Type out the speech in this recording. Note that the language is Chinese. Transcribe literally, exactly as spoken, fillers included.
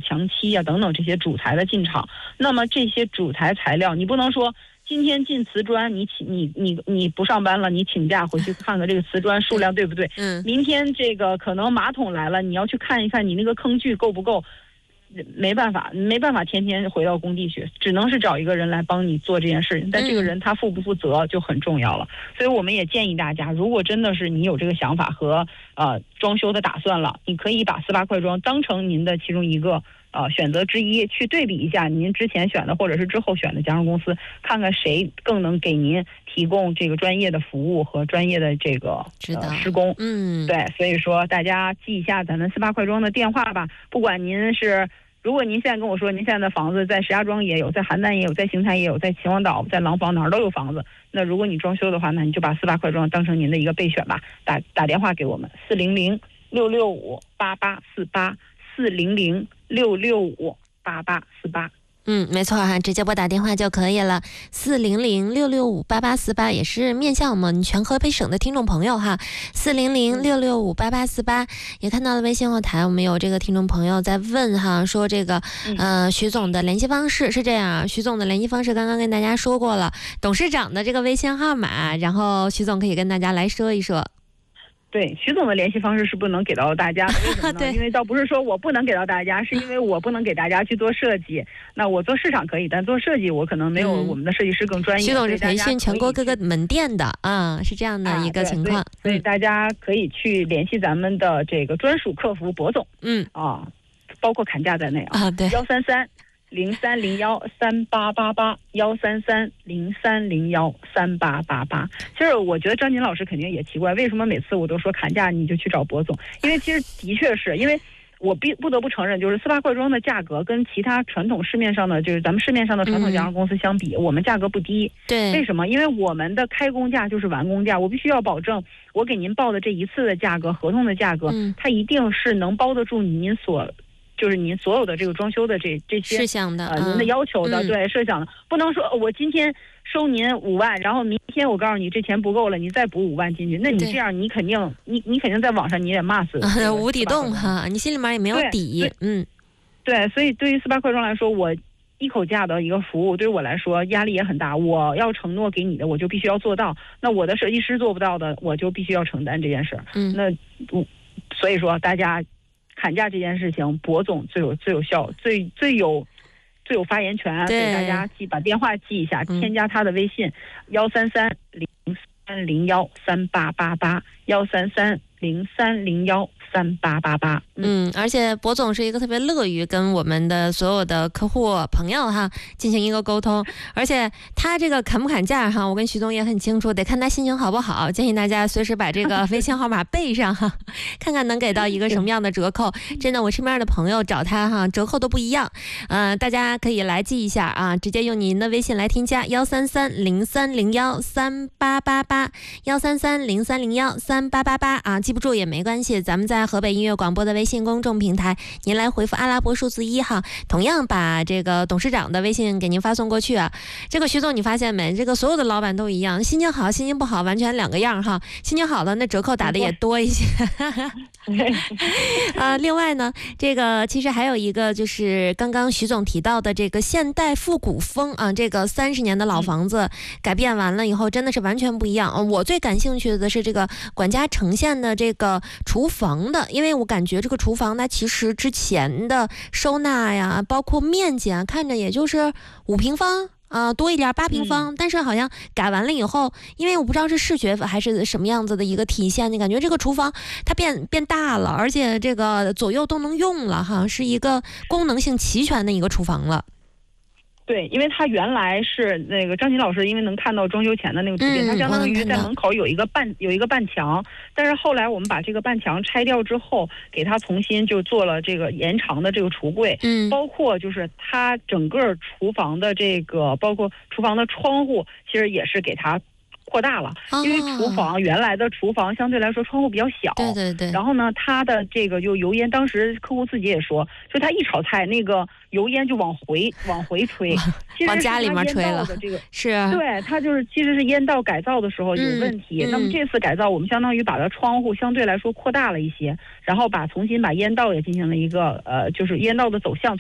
墙漆啊等等这些主材的进场。那么这些主材材料，你不能说今天进瓷砖，你请你你你不上班了，你请假回去看看这个瓷砖数量对不对？ 嗯， 明天这个可能马桶来了，你要去看一看你那个坑距够不够。没办法，没办法，天天回到工地去，只能是找一个人来帮你做这件事情。但这个人他负不负责就很重要了。所以我们也建议大家，如果真的是你有这个想法和呃装修的打算了，你可以把四八快装当成您的其中一个呃选择之一，去对比一下您之前选的或者是之后选的家装公司，看看谁更能给您提供这个专业的服务和专业的这个呃施工。 嗯， 对，所以说大家记一下咱们四八快装的电话吧，不管您是。如果您现在跟我说您现在的房子在石家庄也有，在邯郸也有，在邢台也有，在秦皇岛，在廊坊哪儿都有房子，那如果你装修的话，那你就把四八快装当成您的一个备选吧。打打电话给我们四零零六六五八八四八四零零六六五八八四八。 嗯，没错哈，直接拨打电话就可以了，四零零六六五八八四八，也是面向我们全河北省的听众朋友哈，四零零六六五八八四八。也看到了微信后台，我们有这个听众朋友在问哈，说这个呃徐总的联系方式是这样，徐总的联系方式刚刚跟大家说过了，董事长的这个微信号码，然后徐总可以跟大家来说一说。 对，徐总的联系方式是不能给到大家的，为什么呢？因为倒不是说我不能给到大家，是因为我不能给大家去做设计。那我做市场可以，但做设计我可能没有我们的设计师更专业。 徐总是培训全国各个门店的啊，是这样的一个情况。 啊、所以大家可以去联系咱们的这个专属客服博总，嗯啊，包括砍价在内啊，对，幺三三零三零幺三八八八幺三三零三零幺三八八八。其实我觉得张锦老师肯定也奇怪，为什么每次我都说砍价你就去找博总？因为其实的确是因为我必不得不承认，就是四八快装的价格跟其他传统市面上的，就是咱们市面上的传统家装公司相比，嗯、我们价格不低。 对， 为什么？因为我们的开工价就是完工价，我必须要保证我给您报的这一次的价格，合同的价格，嗯、它一定是能包得住您所。就是您所有的这个装修的这这些设想的， 呃，您的要求的，嗯、对设想的，不能说我今天收您五万，然后明天我告诉你这钱不够了，你再补五万进去，那你这样你肯定你你肯定在网上你也骂死、 这个、无底洞哈，你心里面也没有底，嗯， 对，所以对于四八快装来说，我一口价的一个服务，对于我来说压力也很大，我要承诺给你的，我就必须要做到，那我的设计师做不到的，我就必须要承担这件事，嗯，那我所以说大家。砍价这件事情，博总最有最有效、最最有最有发言权，给大家记把电话记一下，添加他的微信幺三三零三零幺三八八八幺三三零三零幺三八八八。 嗯，而且博总是一个特别乐于跟我们的所有的客户朋友哈进行一个沟通，而且他这个砍不砍价哈，我跟徐总也很清楚，得看他心情好不好。建议大家随时把这个微信号码背上哈，看看能给到一个什么样的折扣。真的，我身边的朋友找他哈，折扣都不一样。嗯、呃，大家可以来记一下啊，直接用您的微信来添加幺三三零三零幺三八八八幺三三零三零幺三八八八啊，记不住也没关系，咱们在河北音乐广播的微信公众平台，您来回复阿拉伯数字一哈，同样把这个董事长的微信给您发送过去啊。这个徐总你发现没？这个所有的老板都一样，心情好心情不好完全两个样哈。心情好的那折扣打的也多一些。啊，另外呢，这个其实还有一个就是刚刚徐总提到的这个现代复古风啊，这个三十年的老房子改变完了以后真的是完全不一样。啊、我最感兴趣的是这个管家呈现的这个厨房的，因为我感觉这个厨房它其实之前的收纳呀，包括面积啊，看着也就是五平方。啊、呃，多一点八平方、嗯，但是好像改完了以后，因为我不知道是视觉还是什么样子的一个体现，你感觉这个厨房它变变大了，而且这个左右都能用了哈，是一个功能性齐全的一个厨房了。 对，因为它原来是那个张琴老师，因为能看到装修前的那个图片，它、嗯、相当于在门口有一个半有一个半墙，但是后来我们把这个半墙拆掉之后，给它重新就做了这个延长的这个橱柜，嗯，包括就是它整个厨房的这个，包括厨房的窗户，其实也是给它扩大了，因为厨房原来的厨房相对来说窗户比较小， 对对对。 然后呢，它的这个就油烟，当时客户自己也说，就他一炒菜那个油烟就往回往回吹，其实往家里面吹了。 这个是， 对，它就是其实是烟道改造的时候有问题。嗯、那么这次改造，我们相当于把它窗户相对来说扩大了一些，然后把重新把烟道也进行了一个呃，就是烟道的走向。